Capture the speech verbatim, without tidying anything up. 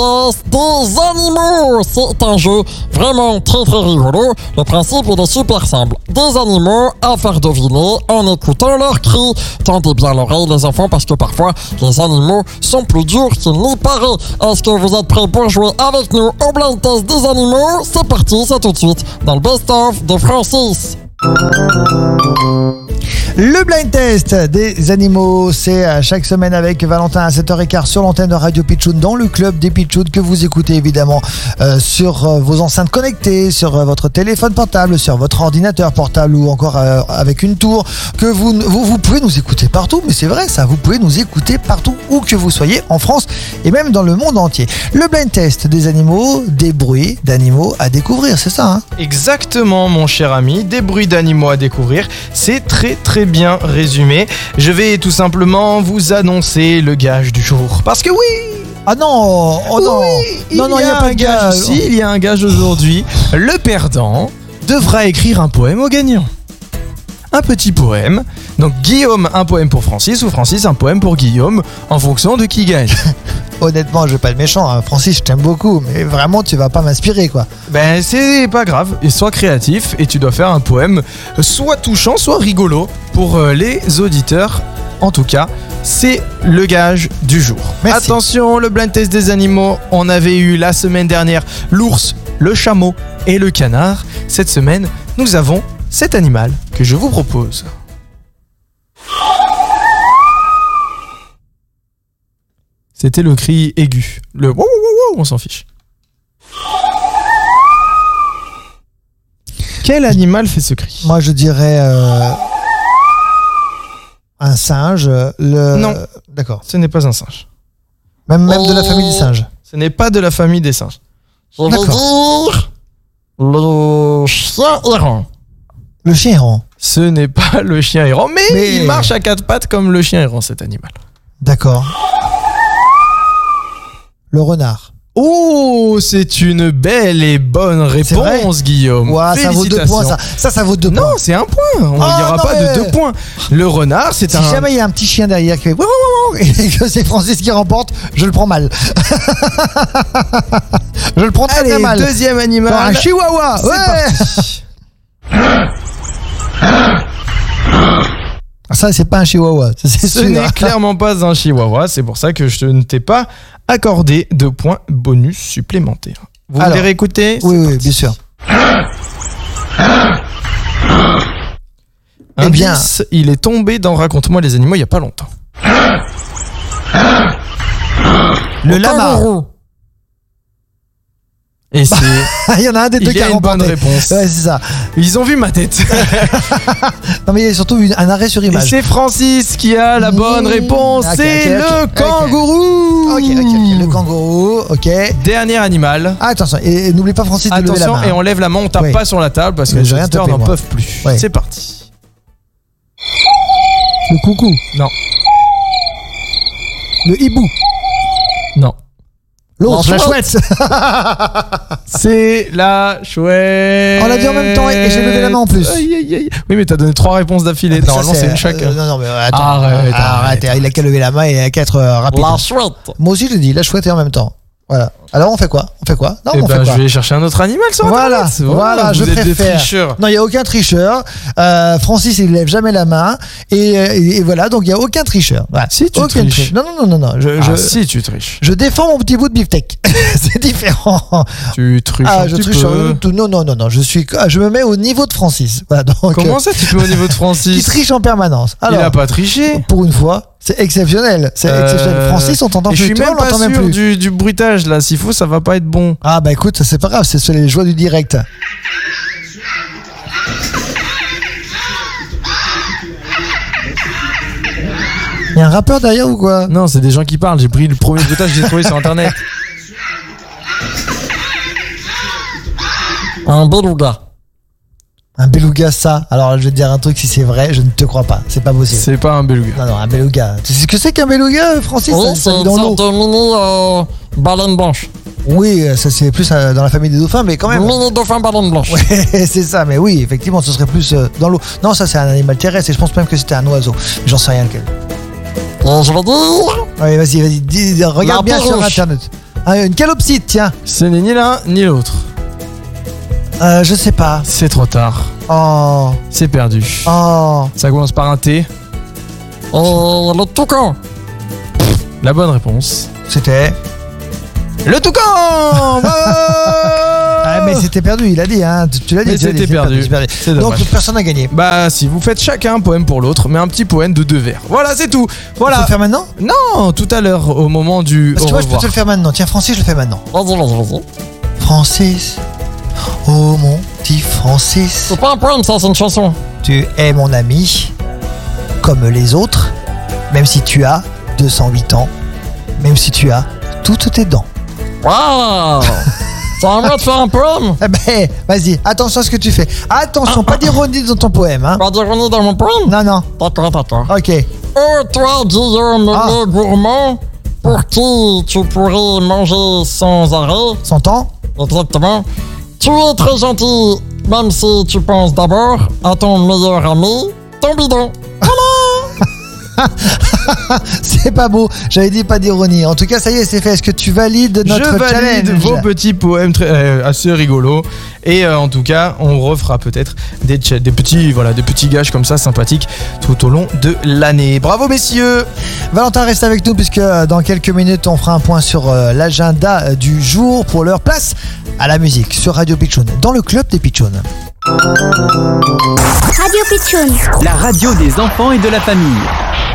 Des animaux, c'est un jeu vraiment très très rigolo. Le principe il est super simple. Des animaux à faire deviner en écoutant leurs cris. Tendez bien l'oreille les enfants parce que parfois les animaux sont plus durs qu'il n'y paraît. Est-ce que vous êtes prêts pour jouer avec nous au blind test des animaux? C'est parti, c'est tout de suite dans le best-of de Francis. Le blind test des animaux, c'est chaque semaine avec Valentin à sept heures quinze sur l'antenne de Radio Pitchoun dans le club des Pitchouns que vous écoutez évidemment euh, sur euh, vos enceintes connectées, sur euh, votre téléphone portable, sur votre ordinateur portable ou encore euh, avec une tour, que vous, vous, vous pouvez nous écouter partout, mais c'est vrai ça, vous pouvez nous écouter partout où que vous soyez en France et même dans le monde entier. Le blind test des animaux, des bruits d'animaux à découvrir, c'est ça hein? Exactement mon cher ami, des bruits d'animaux à découvrir, c'est très très bien résumé. Je vais tout simplement vous annoncer le gage du jour. Parce que oui Ah non Oh non oui, Non, non, il n'y a, a pas de gage. Si, il y a un gage aujourd'hui. Le perdant devra écrire un poème au gagnant. Un petit poème. Donc Guillaume, un poème pour Francis, ou Francis, un poème pour Guillaume, en fonction de qui gagne. Honnêtement, je vais pas être méchant, hein. Francis, je t'aime beaucoup, mais vraiment, tu vas pas m'inspirer, quoi. Ben, c'est pas grave. Et sois créatif et tu dois faire un poème soit touchant, soit rigolo pour euh, les auditeurs. En tout cas, c'est le gage du jour. Merci. Attention, le blind test des animaux. On avait eu la semaine dernière l'ours, le chameau et le canard. Cette semaine, nous avons cet animal que je vous propose. C'était le cri aigu. Le wouh wouh wouh, on s'en fiche. Quel animal fait ce cri? Moi, je dirais euh, un singe. Le... Non. D'accord. Ce n'est pas un singe. Même, même de la famille des singes. Ce n'est pas de la famille des singes. Je vais dire le chien errant. Le chien errant. Ce n'est pas le chien errant, mais, Mais- il marche à quatre pattes comme le chien errant, cet animal. D'accord. Le renard. Oh, c'est une belle et bonne C'est vrai réponse, Guillaume. Ouah, ça vaut deux Félicitations. points, ça. Ça, ça vaut deux Non, points. c'est un point. On ne Ah, dira non, pas mais- de deux points. Le renard, c'est Si un... jamais il y a un petit chien derrière qui fait wouah, wouah, wouah, et que c'est Francis qui remporte, je le prends mal. Je le prends très Allez, très mal. deuxième animal. Genre un chihuahua. C'est Ouais. parti. Ah, ça, c'est pas un chihuahua. Ça, c'est Ce sûr. n'est clairement pas un chihuahua. C'est pour ça que je ne t'ai pas accordé de points bonus supplémentaires. Vous Alors, voulez réécouter? Oui, oui, bien sûr. Eh bien. Indice, il est tombé dans Raconte-moi les animaux il y a pas longtemps. Le lama. Kangourou. Et c'est... Il y en a un des deux Il qui y a a une bonne remporté. réponse. Ouais, c'est ça. Ils ont vu ma tête. Non, mais il y a surtout une- un arrêt sur Et image. c'est Francis qui a la bonne Mmh. réponse. Ok, c'est ok, le ok, ok. kangourou. Ok, ok, ok. Le kangourou, ok. Dernier animal. Ah, attention, et, et n'oublie pas Francis de lever la Attention, main. et on lève la main, on tape Oui. pas sur la table parce que Mais les j'ai rien auditeurs tapé, n'en moi. peuvent plus. Ouais. C'est parti. Le coucou. Non, Le hibou. non. L'autre, La la chouette. C'est la chouette. On l'a dit en même temps et- et j'ai levé la main en plus. Aïe, aïe, aïe. Oui, mais t'as donné trois réponses d'affilée. Ah, ça, Normalement, c'est une chaque. euh, non, non, mais attends. Arrête, arrête, arrête. Il a qu'à lever la main et il a qu'à être euh, rapide. La chouette. Moi aussi, je l'ai dit, la chouette et en même temps. Voilà. Alors, on fait quoi On fait quoi Non, Eh on ben, fait je quoi vais chercher un autre animal sur Voilà, Internet. voilà, vous je êtes des préfère. tricheurs. Non, il n'y a aucun tricheur. Euh, Francis, il lève jamais la main. Et, euh, et, et voilà, donc il n'y a aucun tricheur. Voilà. Si, tu Aucun triches. triche. Non, non, non, non. non. Je, Ah, je, si, tu triches. je défends mon petit bout de beefsteak. C'est différent. Tu triches Ah, un je petit triche peu. sur tout. Non, non, non, non. Je, suis, ah, je me mets au niveau de Francis. Voilà, donc, Comment euh, ça, tu te mets au niveau de qui Francis? triche en permanence. Il Alors, a pas triché. pour une fois, c'est exceptionnel. C'est Euh, exceptionnel. Francis, on t'entend Et je plus. suis Toi, même on pas l'entend même sûr plus. du, du bruitage là. S'il faut, ça va pas être bon. Ah, bah écoute, ça, c'est pas grave. C'est sur les joies du direct. Il y a un rappeur derrière ou quoi? Non, c'est des gens qui parlent. J'ai pris le premier bruitage que j'ai trouvé sur internet. Un beluga. Un beluga, ça. Alors, je vais te dire un truc, si c'est vrai, je ne te crois pas. C'est pas possible. C'est pas un beluga. Non, non, un beluga. Tu sais ce que c'est qu'un beluga, Francis? Oui, Ça- c'est ça vit une dans l'eau. sorte de mini euh, baleine blanche. Oui, ça c'est plus euh, dans la famille des dauphins, mais quand même. Mini dauphin baleine blanche. Ouais, c'est ça, mais oui, effectivement, ce serait plus euh, dans l'eau. Non, ça c'est un animal terrestre et je pense même que c'était un oiseau. Mais j'en sais rien lequel. Et je vais dire Oui, vas-y, vas-y, dis- dis- regarde La bien sur perruche. internet. Ah, une calopsite, tiens. Ce n'est ni l'un ni l'autre. Euh, je sais pas. C'est trop tard. Oh. C'est perdu. Oh. Ça commence par un T. Et le toucan. La bonne réponse. C'était. Le toucan. Ah, mais c'était perdu, il a dit, hein. Tu, tu l'as dit. Mais tu l'as dit, c'était c'est perdu. c'est perdu. C'est dommage. Donc personne n'a gagné. Bah si, vous faites chacun un poème pour l'autre, mais un petit poème de deux vers. Voilà, c'est tout. Faut Voilà. le faire maintenant? Non, tout à l'heure, au moment du Parce que au moi, je peux revoir. te le faire maintenant. Tiens, Francis, je le fais maintenant. Vas-y, vas-y, vas-y. Francis. Oh, mon petit Francis. C'est pas un poème, ça, c'est une chanson. Tu es mon ami, comme les autres, même si tu as deux cent huit ans, même si tu as toutes tes dents. Waouh. C'est à moi de faire un poème. Eh ben, vas-y, attention à ce que tu fais. Attention, pas d'ironie dans ton poème, hein. Pas d'ironie dans mon poème. Non, non. D'accord, d'accord. Ok. Oh, toi, Guillaume Ah. le gourmand, pour qui tu pourrais manger sans arrêt. Son temps. Exactement. Tu es très gentil, même si tu penses d'abord à ton meilleur ami, ton bidon. C'est pas beau. J'avais dit pas d'ironie. En tout cas, ça y est, c'est fait. Est-ce que tu valides notre Je valide challenge? vos petits poèmes très, euh, assez rigolos. Et euh, en tout cas, on refera peut-être des, ch- des petits, voilà, des petits gages comme ça sympathiques tout au long de l'année. Bravo messieurs. Valentin reste avec nous puisque euh, dans quelques minutes, on fera un point sur euh, l'agenda euh, du jour pour leur place à la musique sur Radio Pitchoun, dans le club des Pitchouns. Radio Pitchoun. La radio des enfants et de la famille.